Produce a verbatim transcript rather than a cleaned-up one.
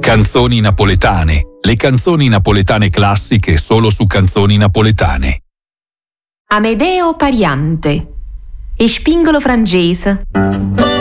Canzoni napoletane. Le canzoni napoletane classiche solo su Canzoni Napoletane. Amedeo Pariante e Spingolo Frangese.